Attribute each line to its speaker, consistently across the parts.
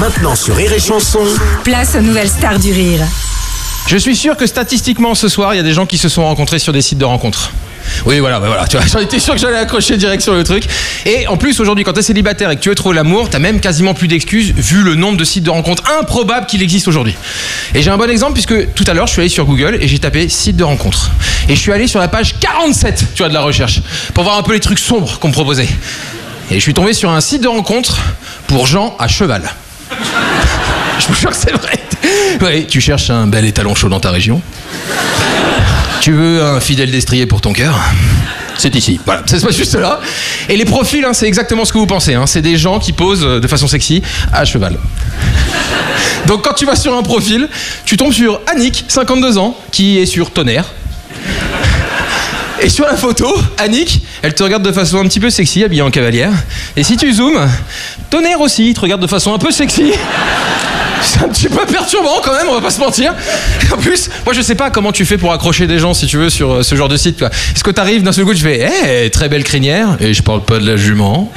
Speaker 1: Maintenant sur Rire et Chanson.
Speaker 2: Place aux nouvelles stars du rire.
Speaker 3: Je suis sûr que statistiquement ce soir, il y a des gens qui se sont rencontrés sur des sites de rencontres. Oui, voilà, tu vois, j'en étais sûr que j'allais accrocher direct sur le truc. Et en plus, aujourd'hui, quand t'es célibataire et que tu veux trouver l'amour, t'as même quasiment plus d'excuses vu le nombre de sites de rencontres improbables qu'il existe aujourd'hui. Et j'ai un bon exemple puisque tout à l'heure, je suis allé sur Google et j'ai tapé site de rencontres. Et je suis allé sur la page 47, tu vois, de la recherche, pour voir un peu les trucs sombres qu'on me proposait. Et je suis tombé sur un site de rencontres pour gens à cheval. Je vous jure que c'est vrai. Oui, tu cherches un bel étalon chaud dans ta région. Tu veux un fidèle destrier pour ton cœur? C'est ici. Voilà, ça se passe juste là. Et les profils, c'est exactement ce que vous pensez. C'est des gens qui posent de façon sexy à cheval. Donc quand tu vas sur un profil, tu tombes sur Annick, 52 ans, qui est sur Tonnerre. Et sur la photo, Annick, elle te regarde de façon un petit peu sexy, habillée en cavalière. Et si tu zoomes, Tonnerre aussi, il te regarde de façon un peu sexy. C'est un petit peu perturbant quand même, on va pas se mentir. En plus, moi je sais pas comment tu fais pour accrocher des gens si tu veux sur ce genre de site. Est-ce que t'arrives d'un seul coup, tu fais hey, très belle crinière, et je parle pas de la jument.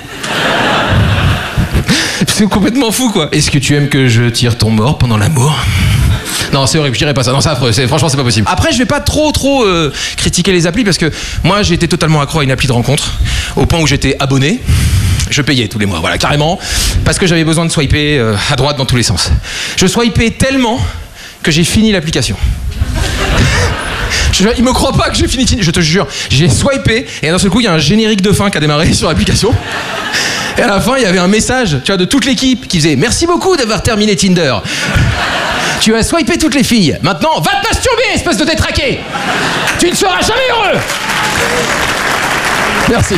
Speaker 3: C'est complètement fou quoi. Est-ce que tu aimes que je tire ton mort pendant l'amour? Non, c'est horrible, je dirais pas ça. Non, c'est affreux. Franchement, c'est pas possible. Après, je vais pas trop critiquer les applis parce que moi, j'ai été totalement accro à une appli de rencontre au point où j'étais abonné. Je payais tous les mois, voilà, carrément, parce que j'avais besoin de swiper à droite dans tous les sens. Je swipais tellement que j'ai fini l'application. Il me croit pas que j'ai fini, je te jure. J'ai swipé et d'un seul coup, il y a un générique de fin qui a démarré sur l'application. Et à la fin, il y avait un message, tu vois, de toute l'équipe qui faisait « Merci beaucoup d'avoir terminé Tinder. Tu as swipé toutes les filles. Maintenant, va te masturber, espèce de détraqué. Tu ne seras jamais heureux. » Merci.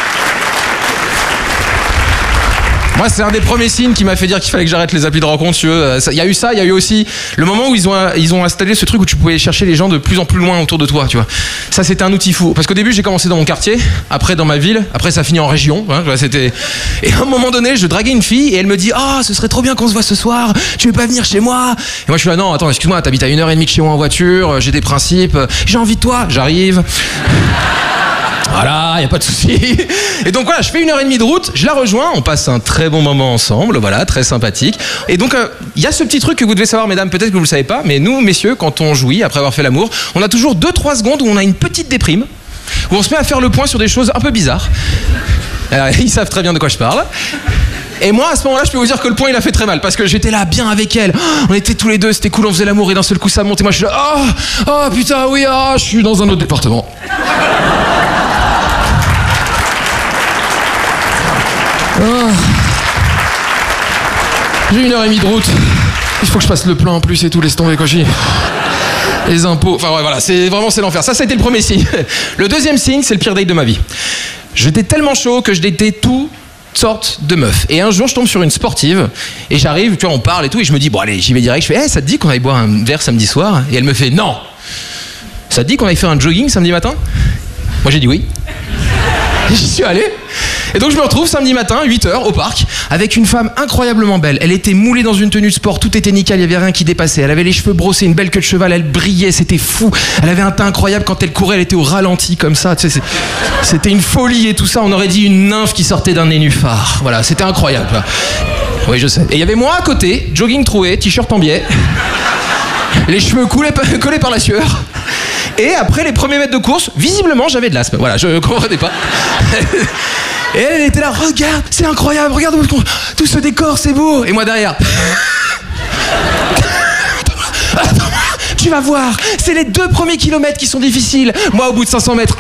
Speaker 3: Moi, c'est un des premiers signes qui m'a fait dire qu'il fallait que j'arrête les applis de rencontre. Il y a eu ça, il y a eu aussi le moment où ils ont installé ce truc où tu pouvais chercher les gens de plus en plus loin autour de toi, tu vois. Ça, c'était un outil fou. Parce qu'au début, j'ai commencé dans mon quartier, après dans ma ville, après ça finit en région. Et à un moment donné, je draguais une fille et elle me dit « Ah, ce serait trop bien qu'on se voit ce soir, tu veux pas venir chez moi ?» Et moi, je suis là « Non, attends, excuse-moi, t'habites à 1h30 de chez moi en voiture, j'ai des principes, j'ai envie de toi, j'arrive. » Voilà, y a pas de souci. Et donc voilà, je fais 1h30 de route, je la rejoins, on passe un très bon moment ensemble, voilà, très sympathique. Et donc, y a ce petit truc que vous devez savoir, mesdames, peut-être que vous le savez pas, mais nous, messieurs, quand on jouit, après avoir fait l'amour, on a toujours 2-3 secondes où on a une petite déprime, où on se met à faire le point sur des choses un peu bizarres. Ils savent très bien de quoi je parle. Et moi, à ce moment-là, je peux vous dire que le point, il a fait très mal, parce que j'étais là, bien avec elle. On était tous les deux, c'était cool, on faisait l'amour, et d'un seul coup, ça monte, et moi, je suis là, oh putain, oui, je suis dans un autre département. J'ai 1h30 de route. Il faut que je passe le plein en plus et tout, laisse tomber quoi. Les impôts, enfin ouais, voilà, c'est l'enfer. Ça a été le premier signe. Le deuxième signe, c'est le pire date de ma vie. J'étais tellement chaud que je datais toutes sortes de meufs. Et un jour, je tombe sur une sportive et j'arrive, tu vois, on parle et tout, et je me dis, bon allez, j'y vais direct. Je fais, ça te dit qu'on aille boire un verre samedi soir? Et elle me fait, non. Ça te dit qu'on aille faire un jogging samedi matin? Moi j'ai dit oui. J'y suis allé. Et donc je me retrouve samedi matin, 8h, au parc, avec une femme incroyablement belle. Elle était moulée dans une tenue de sport, tout était nickel, il n'y avait rien qui dépassait. Elle avait les cheveux brossés, une belle queue de cheval, elle brillait, c'était fou. Elle avait un teint incroyable, quand elle courait, elle était au ralenti comme ça. Tu sais, c'était une folie et tout ça, on aurait dit une nymphe qui sortait d'un nénuphar. Voilà, c'était incroyable. Oui, je sais. Et il y avait moi à côté, jogging troué, t-shirt en biais, les cheveux collés par la sueur. Et après les premiers mètres de course, visiblement j'avais de l'asthme. Voilà, je comprenais pas. Et elle était là, regarde, c'est incroyable, regarde tout ce décor, c'est beau. Et moi derrière. Attends, tu vas voir, c'est les 2 premiers kilomètres qui sont difficiles. Moi au bout de 500 mètres.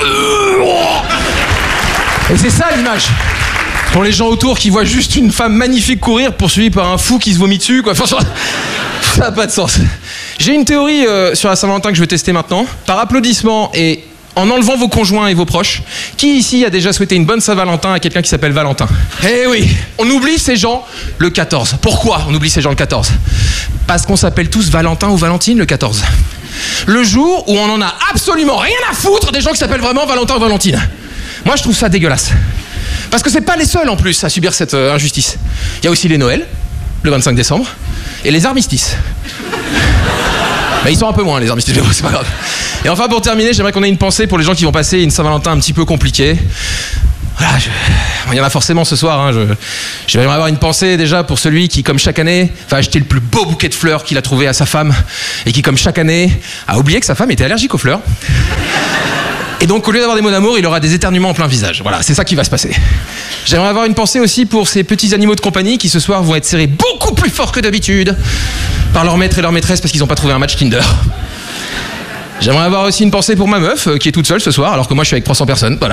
Speaker 3: Et c'est ça l'image. Pour les gens autour qui voient juste une femme magnifique courir poursuivie par un fou qui se vomit dessus, quoi. Franchement, ça n'a pas de sens. J'ai une théorie sur la Saint-Valentin que je vais tester maintenant. Par applaudissement et en enlevant vos conjoints et vos proches, qui ici a déjà souhaité une bonne Saint-Valentin à quelqu'un qui s'appelle Valentin? Eh oui, on oublie ces gens le 14. Pourquoi on oublie ces gens le 14? Parce qu'on s'appelle tous Valentin ou Valentine le 14. Le jour où on en a absolument rien à foutre des gens qui s'appellent vraiment Valentin ou Valentine. Moi je trouve ça dégueulasse. Parce que c'est pas les seuls en plus à subir cette injustice. Il y a aussi les Noëls, le 25 décembre, et les armistices. Mais ils sont un peu moins les armistices, c'est pas grave. Et enfin pour terminer, j'aimerais qu'on ait une pensée pour les gens qui vont passer une Saint-Valentin un petit peu compliquée. Voilà, il y en a forcément ce soir. Hein, j'aimerais avoir une pensée déjà pour celui qui, comme chaque année, va acheter le plus beau bouquet de fleurs qu'il a trouvé à sa femme et qui, comme chaque année, a oublié que sa femme était allergique aux fleurs. Et donc, au lieu d'avoir des mots d'amour, il aura des éternuements en plein visage. Voilà, c'est ça qui va se passer. J'aimerais avoir une pensée aussi pour ces petits animaux de compagnie qui, ce soir, vont être serrés beaucoup plus fort que d'habitude par leur maître et leur maîtresse parce qu'ils n'ont pas trouvé un match Tinder. J'aimerais avoir aussi une pensée pour ma meuf qui est toute seule ce soir, alors que moi, je suis avec 300 personnes. Voilà.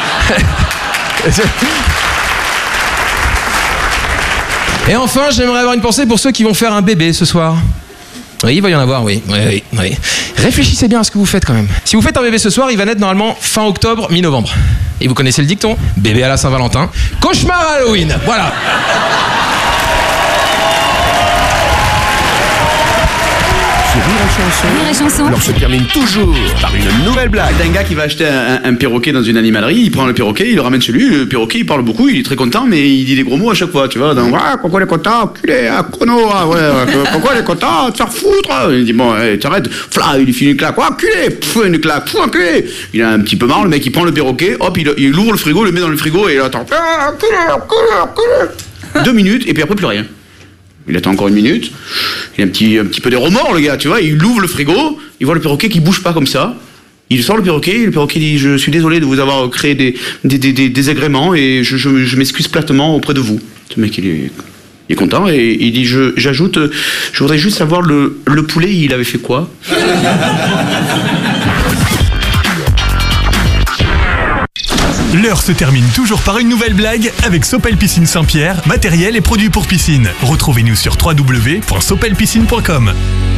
Speaker 3: Et enfin, j'aimerais avoir une pensée pour ceux qui vont faire un bébé ce soir. Oui, il va y en avoir, oui. Réfléchissez bien à ce que vous faites quand même. Si vous faites un bébé ce soir, il va naître normalement fin octobre, mi-novembre. Et vous connaissez le dicton ? Bébé à la Saint-Valentin, cauchemar à Halloween. Voilà.
Speaker 2: Rire et chanson.
Speaker 1: Alors se termine toujours par une nouvelle blague.
Speaker 4: C'est un gars qui va acheter un perroquet dans une animalerie, il prend le perroquet, il le ramène chez lui, le perroquet il parle beaucoup, il est très content, mais il dit des gros mots à chaque fois, tu vois, donc pourquoi il est content, culé, chrono, pourquoi il est content, te faire foutre. Il dit bon, t'arrêtes, fla, il lui file une claque, culé, une claque, enculé. Il a un petit peu marre, le mec il prend le perroquet, hop, il ouvre le frigo, le met dans le frigo et il attend, culé. 2 minutes et puis après plus rien. Il attend encore 1 minute, il a un petit peu de remords le gars, tu vois, il ouvre le frigo, il voit le perroquet qui bouge pas comme ça, il sort le perroquet dit je suis désolé de vous avoir créé des désagréments et je m'excuse platement auprès de vous. Ce mec il est content et il dit j'ajoute, je voudrais juste savoir le poulet il avait fait quoi?
Speaker 5: L'heure se termine toujours par une nouvelle blague avec Sopel Piscine Saint-Pierre, matériel et produits pour piscine. Retrouvez-nous sur www.sopelpiscine.com.